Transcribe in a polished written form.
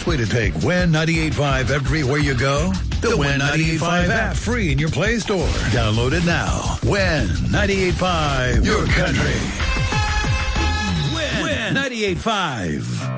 best way to take Win 98.5 everywhere you go? The Win 98.5 app, free in your Play Store. Download it now. Win 98.5, your country. Win 98.5.